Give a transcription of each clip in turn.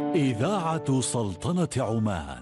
إذاعة سلطنة عمان.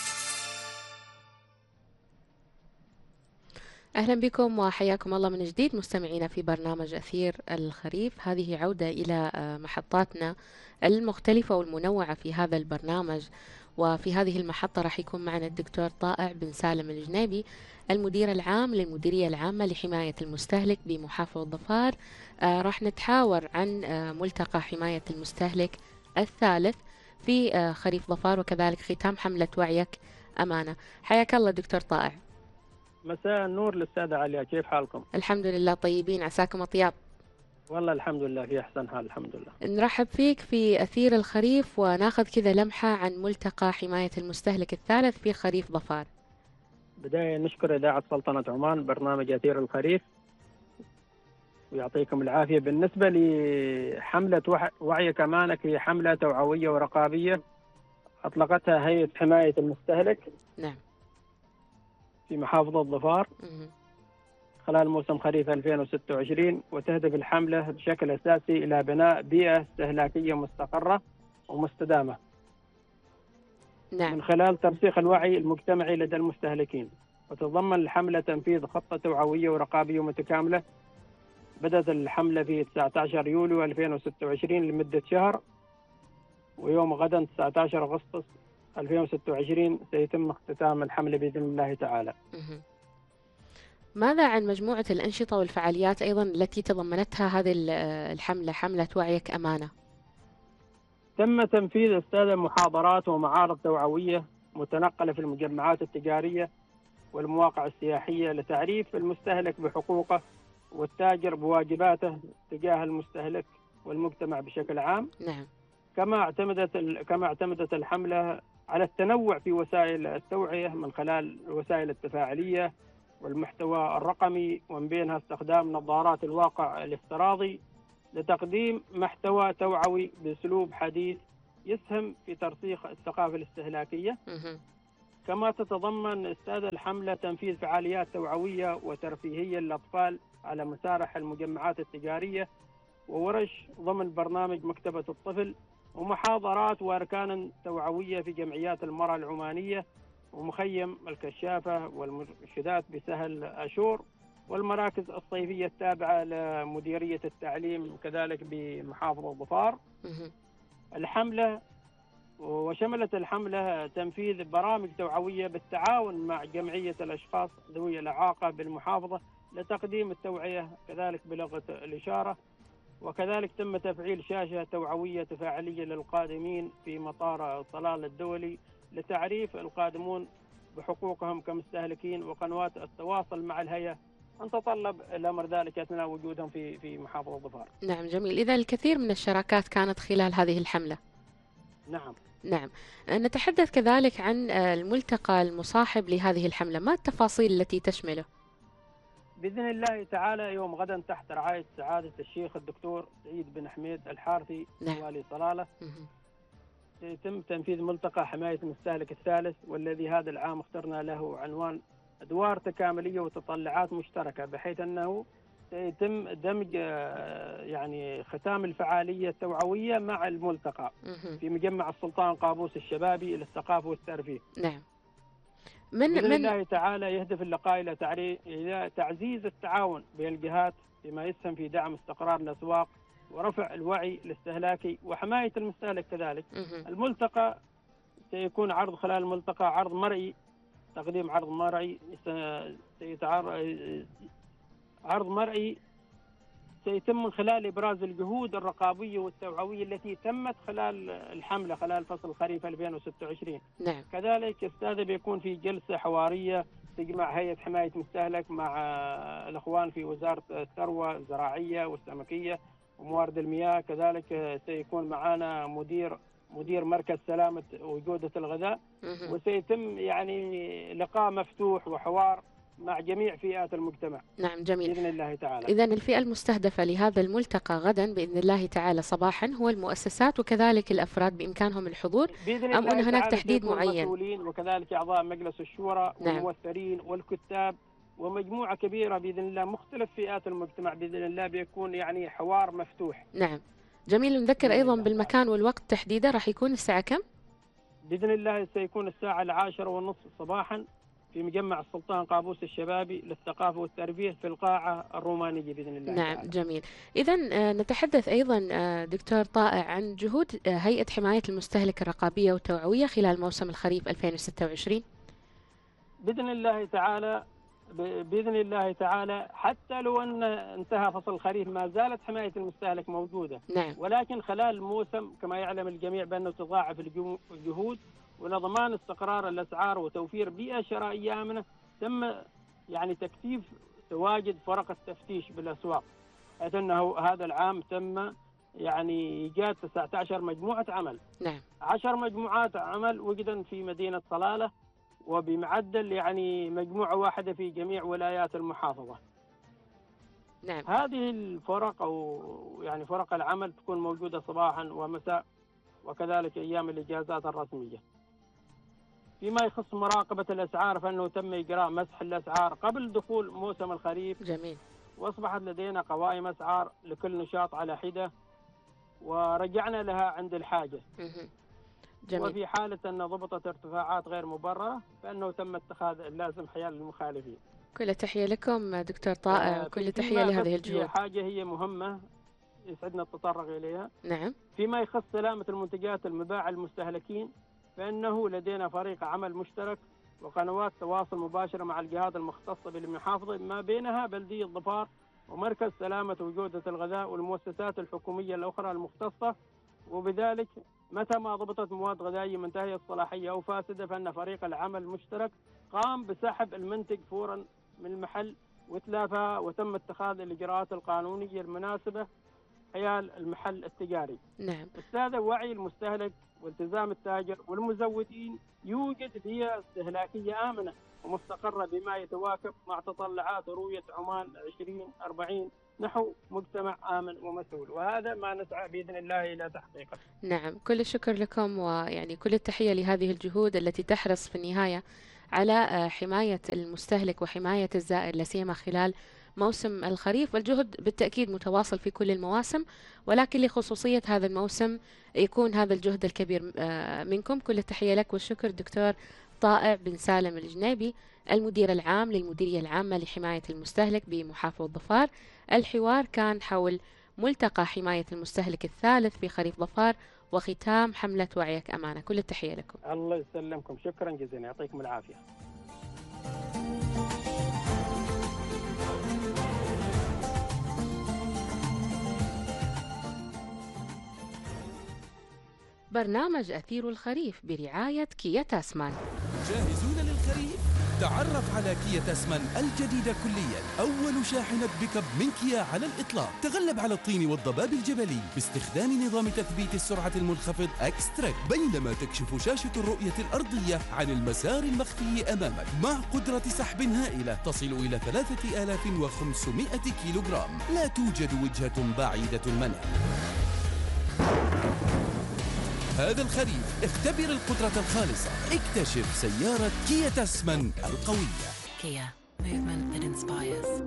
أهلا بكم وحياكم الله من جديد مستمعينا في برنامج أثير الخريف. هذه عودة إلى محطاتنا المختلفة والمنوعة في هذا البرنامج. وفي هذه المحطة راح يكون معنا الدكتور طائع بن سالم الجنيبي، المدير العام للمديرية العامة لحماية المستهلك بمحافظة ظفار. راح نتحاور عن ملتقى حماية المستهلك الثالث في خريف ظفار، وكذلك ختام حملة وعيك أمانة. حياك الله دكتور طائع. مساء النور للسادة عليا، كيف حالكم؟ الحمد لله طيبين، عساكم أطياب. والله الحمد لله في أحسن حال الحمد لله. نرحب فيك في أثير الخريف وناخذ كذا لمحة عن ملتقى حماية المستهلك الثالث في خريف ظفار. بداية نشكر إذاعة سلطنة عمان برنامج أثير الخريف ويعطيكم العافية. بالنسبة لحملة وعيك أمانك، هي حملة توعوية ورقابية أطلقتها هيئة حماية المستهلك نعم. في محافظة ظفار خلال موسم خريف 2026، وتهدف الحملة بشكل أساسي إلى بناء بيئة استهلاكية مستقرة ومستدامة نعم. من خلال ترسيخ الوعي المجتمعي لدى المستهلكين. وتتضمن الحملة تنفيذ خطة توعوية ورقابية متكاملة. بدأت الحملة في 19 يوليو 2026 لمدة شهر، ويوم غدا 19 أغسطس 2026 سيتم اختتام الحملة بإذن الله تعالى. ماذا عن مجموعة الأنشطة والفعاليات أيضا التي تضمنتها هذه الحملة، حملة وعيك أمانة؟ تم تنفيذ أستاذ محاضرات ومعارض توعوية متنقلة في المجمعات التجارية والمواقع السياحية لتعريف المستهلك بحقوقه والتاجر بواجباته تجاه المستهلك والمجتمع بشكل عام. نعم. كما اعتمدت الحملة على التنوع في وسائل التوعية من خلال الوسائل التفاعلية والمحتوى الرقمي، ومن بينها استخدام نظارات الواقع الافتراضي لتقديم محتوى توعوي بأسلوب حديث يسهم في ترسيخ الثقافة الاستهلاكية. كما تتضمن استاذ الحملة تنفيذ فعاليات توعوية وترفيهية للأطفال على مسارح المجمعات التجارية، وورش ضمن برنامج مكتبة الطفل، ومحاضرات وأركان توعوية في جمعيات المرأة العمانية، ومخيم الكشافة والمرشدات بسهل أشور، والمراكز الصيفية التابعة لمديرية التعليم وكذلك بمحافظة ظفار. الحملة وشملت الحملة تنفيذ برامج توعوية بالتعاون مع جمعية الأشخاص ذوي الإعاقة بالمحافظة لتقديم التوعية كذلك بلغة الإشارة. وكذلك تم تفعيل شاشة توعوية تفاعلية للقادمين في مطار صلال الدولي لتعريف القادمون بحقوقهم كمستهلكين، وقنوات التواصل مع الهيئة أن تطلب الأمر ذلك أثناء وجودهم في محافظة ظفار. نعم جميل. إذا الكثير من الشراكات كانت خلال هذه الحملة. نعم. نعم. نتحدث كذلك عن الملتقى المصاحب لهذه الحملة، ما التفاصيل التي تشمله؟ بإذن الله تعالى يوم غدا تحت رعاية سعادة الشيخ الدكتور سعيد بن حميد الحارثي والي صلالة سيتم تنفيذ ملتقى حماية المستهلك الثالث، والذي هذا العام اخترنا له عنوان أدوار تكاملية وتطلعات مشتركة، بحيث أنه سيتم دمج يعني ختام الفعالية التوعوية مع الملتقى في مجمع السلطان قابوس الشبابي للثقافة والترفيه. نعم. بإذن الله تعالى يهدف اللقاء إلى تعزيز التعاون بين الجهات بما يسهم في دعم استقرار الأسواق ورفع الوعي الاستهلاكي وحماية المستهلك كذلك. الملتقى سيكون خلال الملتقى عرض مرئي، تقديم عرض مرئي سيتم من خلال إبراز الجهود الرقابية والتوعوية التي تمت خلال الحملة خلال فصل خريف 2026. نعم. كذلك أستاذ بيكون في جلسة حوارية تجمع هيئة حماية المستهلك مع الأخوان في وزارة الثروة الزراعية والسمكية وموارد المياه. كذلك سيكون معنا مدير مركز سلامة وجودة الغذاء، وسيتم يعني لقاء مفتوح وحوار مع جميع فئات المجتمع. نعم جميل. بإذن الله تعالى. إذن الفئة المستهدفة لهذا الملتقى غدا بإذن الله تعالى صباحا هو المؤسسات وكذلك الأفراد بإمكانهم الحضور، أم أن هناك تحديد معين؟ المسؤولين وكذلك أعضاء مجلس الشورى والممثلين والكتاب ومجموعة كبيرة بإذن الله، مختلف فئات المجتمع بإذن الله، بيكون يعني حوار مفتوح. نعم. جميل. نذكر بإذن أيضا الله تعالى. بالمكان والوقت تحديدا، راح يكون الساعة كم؟ بإذن الله سيكون الساعة 10:30 صباحا في مجمع السلطان قابوس الشبابي للثقافة والترفيه في القاعة الرومانية بإذن الله نعم تعالى. جميل. إذا نتحدث أيضا دكتور طائع عن جهود هيئة حماية المستهلك الرقابية والتوعوية خلال موسم الخريف 2026. بإذن الله تعالى بإذن الله تعالى حتى لو أن انتهى فصل الخريف ما زالت حماية المستهلك موجودة، نعم ولكن خلال الموسم كما يعلم الجميع بأنه تضاعف الجهود ولضمان استقرار الأسعار وتوفير بيئة شرائية آمنة. تم يعني تكثيف تواجد فرق التفتيش بالأسواق، حيث أنه هذا العام تم يعني إيجاد 19 مجموعة عمل. نعم 10 مجموعات عمل وجدا في مدينة صلالة، وبمعدل يعني مجموعة واحدة في جميع ولايات المحافظة. نعم هذه الفرق أو يعني فرق العمل تكون موجودة صباحا ومساء، وكذلك أيام الإجازات الرسمية. فيما يخص مراقبة الأسعار فإنه تم إجراء مسح الأسعار قبل دخول موسم الخريف، جميل. وأصبحت لدينا قوائم أسعار لكل نشاط على حدة ورجعنا لها عند الحاجة. جميل. وفي حالة أن ضبطت ارتفاعات غير مبررة فإنه تم اتخاذ اللازم حيال المخالفين. كل تحية لكم دكتور طائع، وكل تحية لهذه الجهود. حاجة هي مهمة يسعدنا التطرق إليها. نعم فيما يخص سلامة المنتجات المباعة للمستهلكين فإنه لدينا فريق عمل مشترك وقنوات تواصل مباشرة مع الجهات المختصة بالمحافظة، ما بينها بلدية ظفار ومركز سلامة وجودة الغذاء والمؤسسات الحكومية الأخرى المختصة. وبذلك متى ما ضبطت مواد غذائية منتهية الصلاحية أو فاسدة فإن فريق العمل المشترك قام بسحب المنتج فورا من المحل وإتلافها، وتم اتخاذ الإجراءات القانونية المناسبة حيال المحل التجاري. نعم استاذ وعي المستهلك والتزام التاجر والمزودين يوجد بيئة استهلاكية آمنة ومستقرة بما يتواكب مع تطلعات رؤية عمان 2040 نحو مجتمع آمن ومسؤول، وهذا ما نسعى بإذن الله إلى تحقيقه. نعم كل الشكر لكم، ويعني كل التحية لهذه الجهود التي تحرص في النهاية على حماية المستهلك وحماية الزائر، لا سيما خلال موسم الخريف. والجهد بالتأكيد متواصل في كل المواسم، ولكن لخصوصية هذا الموسم يكون هذا الجهد الكبير منكم. كل التحية لك والشكر دكتور طائع بن سالم الجنيبي، المدير العام للمديرية العامة لحماية المستهلك بمحافظة ظفار. الحوار كان حول ملتقى حماية المستهلك الثالث في خريف ظفار وختام حملة وعيك أمانة. كل التحية لكم. الله يسلمكم، شكرا جزيلا، يعطيكم العافية. برنامج أثير الخريف برعاية كيا تاسمان. جاهزون للخريف؟ تعرف على كيا تاسمان الجديدة كليا، أول شاحنة بيك اب من كيا على الإطلاق، تغلب على الطين والضباب الجبلي باستخدام نظام تثبيت السرعة المنخفض اكستراك، بينما تكشف شاشة الرؤية الأرضية عن المسار المخفي أمامك مع قدرة سحب هائلة تصل إلى 3500 كيلوغرام. لا توجد وجهة بعيدة المنى. هذا الخريف اختبر القدرة الخالصة، اكتشف سيارة كيا تاسمان القوية. Kia, movement that inspires.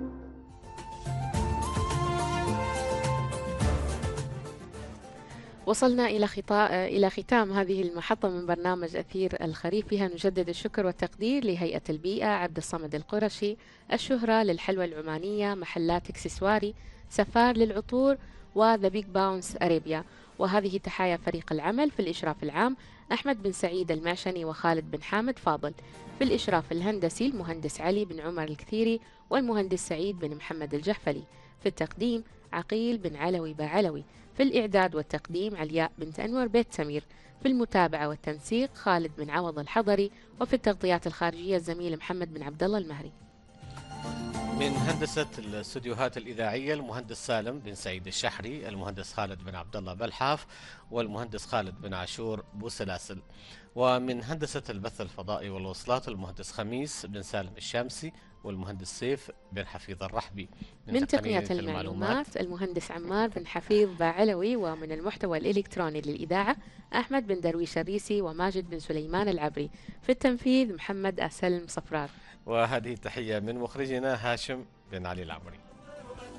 وصلنا إلى ختام هذه المحطة من برنامج أثير الخريف، فيها نجدد الشكر والتقدير لهيئة البيئة، عبد الصمد القرشي، الشهرة للحلوى العمانية، محلات اكسسواري، سفار للعطور، وذا بيج باونس أريبيا. وهذه تحايا فريق العمل: في الإشراف العام أحمد بن سعيد المعشني وخالد بن حامد فاضل، في الإشراف الهندسي المهندس علي بن عمر الكثيري والمهندس سعيد بن محمد الجحفلي، في التقديم عقيل بن علوي باعلوي، في الإعداد والتقديم علياء بنت أنور بيت سمير، في المتابعة والتنسيق خالد بن عوض الحضري، وفي التغطيات الخارجية الزميل محمد بن عبد الله المهري. من هندسة الاستوديوهات الإذاعية المهندس سالم بن سعيد الشحري، المهندس خالد بن عبد الله بلحاف، والمهندس خالد بن عاشور بوسلاسل. ومن هندسة البث الفضائي والوصلات المهندس خميس بن سالم الشامسي، والمهندس سيف بن حفيظ الرحبي. من تقنية المعلومات المهندس عمار بن حفيظ باعلوي، ومن المحتوى الإلكتروني للإذاعة أحمد بن درويش الريسي وماجد بن سليمان العبري، في التنفيذ محمد أسلم صفرار. وهذه تحية من مخرجنا هاشم بن علي العمري.